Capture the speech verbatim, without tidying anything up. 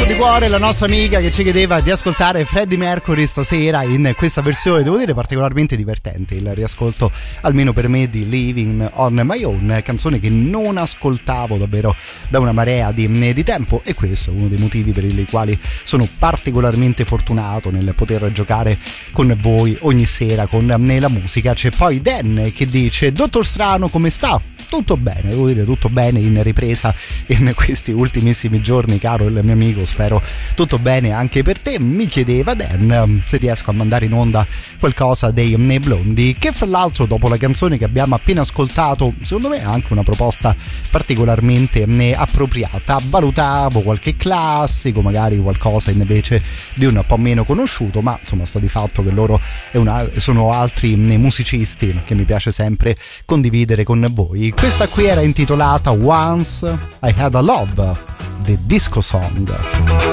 bacio di cuore la nostra amica che ci chiedeva di ascoltare Freddie Mercury stasera in questa versione, devo dire particolarmente divertente, il riascolto almeno per me di Living on My Own, canzone che non ascoltavo davvero da una marea di, di tempo, e questo è uno dei motivi per i quali sono particolarmente fortunato nel poter giocare con voi ogni sera con la musica. C'è poi Dan che dice: Dottor Strano, come sta? Tutto bene, devo dire tutto bene in ripresa in questi ultimissimi giorni, caro il mio amico, spero tutto bene anche per te. Mi chiedeva Dan se riesco a mandare in onda qualcosa dei Blondi, che fra l'altro dopo la canzone che abbiamo appena ascoltato secondo me è anche una proposta particolarmente appropriata. Valutavo qualche classico, magari qualcosa invece di un po' meno conosciuto, ma insomma sta di fatto che loro è una, sono altri musicisti che mi piace sempre condividere con voi. Questa qui era intitolata Once I Had a Love, The Disco Song.